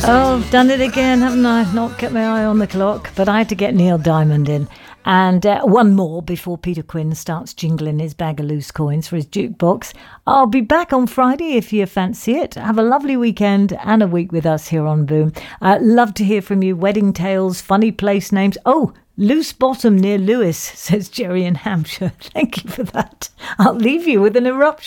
Oh, I've done it again, haven't I? Not kept my eye on the clock, but I had to get Neil Diamond in. And one more before Peter Quinn starts jingling his bag of loose coins for his jukebox. I'll be back on Friday if you fancy it. Have a lovely weekend and a week with us here on Boom. Love to hear from you. Wedding tales, funny place names. Oh, Loose Bottom near Lewis, says Jerry in Hampshire. Thank you for that. I'll leave you with an eruption.